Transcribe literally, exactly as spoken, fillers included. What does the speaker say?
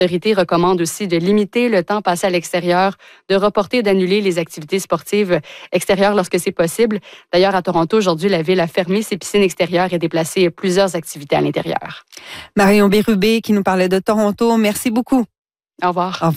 L'autorité recommande aussi de limiter le temps passé à l'extérieur, de reporter et d'annuler les activités sportives extérieures lorsque c'est possible. D'ailleurs, à Toronto, aujourd'hui, la ville a fermé ses piscines extérieures et déplacé plusieurs activités à l'intérieur. Marion Bérubé qui nous parlait de Toronto. Merci beaucoup. Au revoir. Au